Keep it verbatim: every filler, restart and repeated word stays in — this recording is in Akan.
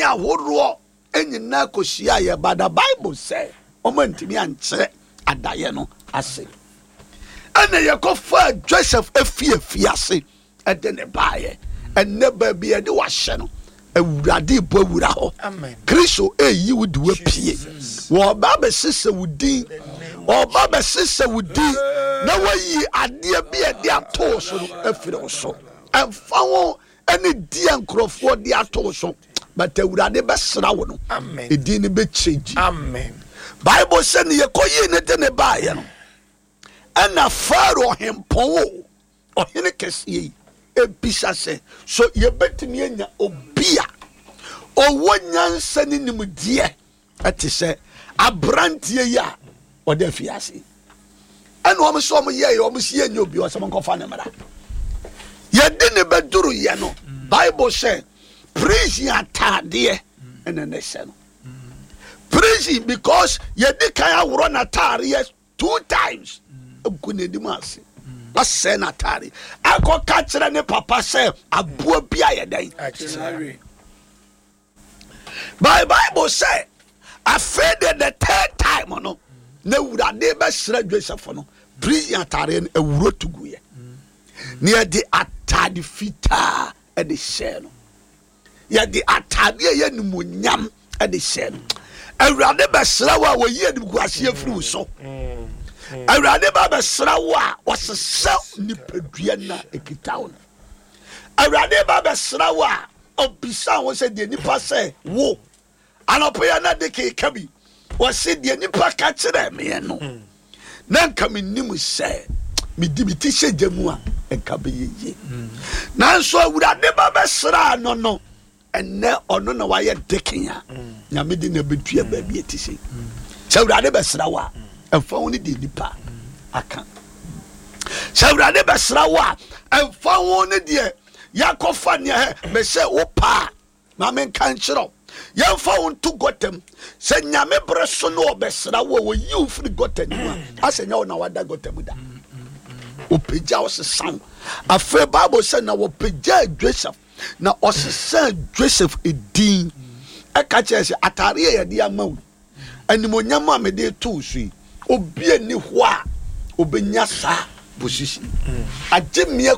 ahoro enyina kosia ye but the Bible say omo ntimi ankyere adaye no ase ana yakofa Joseph efie fiase ede ne baaye enne ba bia de wahye no awurade bo awura ho amen Kristo eyi wudi wapie wo ba be sese wudi o ba be sese wudi na wayi ade bia de ato so afire so emfa wo ene di ankrofo de ato so but awurade be sra wo no amen edi ne be change amen Bible say ne yekoyi ne de ne baaye no ana Pharaoh hempon o hene kesiye ebisa se so yebetimi anya obia owo nyansa ni nimdie ate se abrantie ya o da fiase ana o mso o ye o msie anya obi o se monkofa ne mara ye de ne beduru ye no Bible say praise atade ene ne se no praise because ye de kan awro na tare two times agunedimas ase na tare akoka kire ne papa se aboa bia ye dan actually by Bible say afraid the third time no na wurade be sra Joseph no prison atare no awuro tuguye ne de atade fita e de share no ye de atade ye nimonyam e de share no awurade be sra wa wo ye diguase afiri so awurade ba be sra wa wasesa nipadua na ekitawo awurade ba be sra wa obisa wo se de nipa se wo anopoya na de ke kabi wo se de nipa ka kire me no na nka me nim se me di bi ti se jamu a enka be yeye na so awurade ba be sra no no enne ono na wa ye dekenya nya me di na betua ba bi etise se awurade be sra wa emfa woni de nipa aka se awurade be sra wa emfa woni de yakofa ne he me se wo pa ma men kan chiro yemfa won to gotem se nyame breso no obesra wo wo yi ufri gotem ase nya na wada gotem da opeja osesan afa Bible say na wo peja Joseph na osesan Joseph edin aka chese atare ye de amawu animonyam a me de to sui obi ani ho a obenya sa position agye me